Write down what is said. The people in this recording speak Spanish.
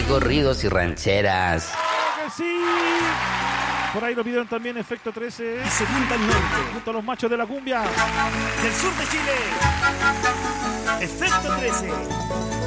corridos y rancheras. ¡Que sí! Por ahí lo pidieron también Efecto 13. Y segunda al norte. Junto a los machos de la cumbia. Del sur de Chile. Efecto 13.